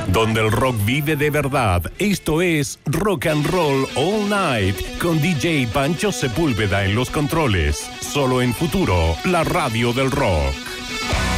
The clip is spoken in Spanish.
Donde el rock vive de verdad. Esto es Rock and Roll All Night con DJ Pancho Sepúlveda en los controles. Solo en Futuro, la radio del rock.